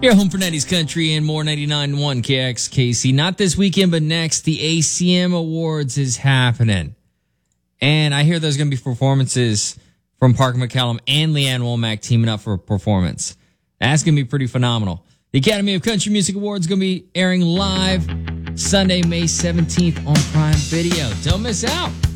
Your home for 90s country and more. 99.1 KXKC. Not this weekend, but next. The ACM Awards is happening. And I hear there's going to be performances from Parker McCallum and Leanne Womack teaming up for a performance. That's going to be pretty phenomenal. The Academy of Country Music Awards is going to be airing live Sunday, May 17th on Prime Video. Don't miss out.